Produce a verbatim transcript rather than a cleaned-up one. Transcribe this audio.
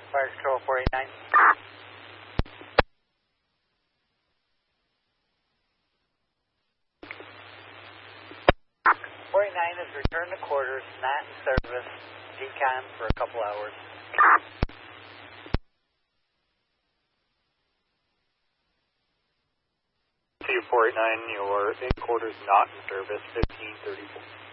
Fire Control four eighty-nine. four eighty-nine is returned to quarters, not in service, decon for a couple hours. Two four eight nine, your in quarters not in service, fifteen thirty-four.